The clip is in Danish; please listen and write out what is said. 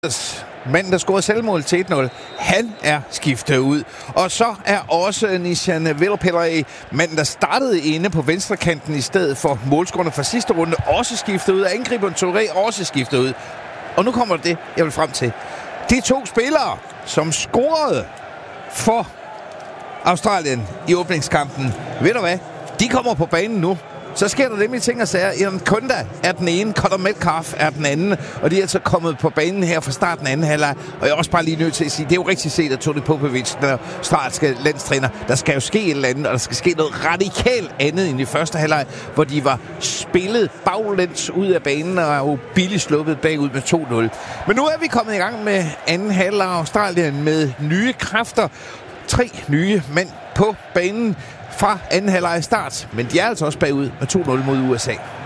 Manden, der scorede selvmål til 1-0, han er skiftet ud. Og så er også Nishan Velopillay, manden, der startede inde på venstrekanten i stedet for målscorerne fra sidste runde, også skiftet ud. Angriberen Touré også skiftet ud. Og nu kommer det, jeg vil frem til. De to spillere, som scorede for Australien i åbningskampen, ved du hvad? De kommer på banen nu. Så sker der nemlig ting og sager. Ian Kunda er den ene, Connor Metcalf er den anden, og de er altså kommet på banen her fra starten af anden halvleg. Og jeg er også bare lige nødt til at sige, det er jo rigtig set, at Toni Popovic, den australske landstræner, der skal jo ske et eller andet, og der skal ske noget radikalt andet end i første halvleg, hvor de var spillet baglæns ud af banen og er jo billigt sluppet bagud med 2-0. Men nu er vi kommet i gang med anden halvleg af Australien med nye kræfter. 3 nye mænd på banen fra anden halvleg start, men de er altså også bagud med 2-0 mod USA.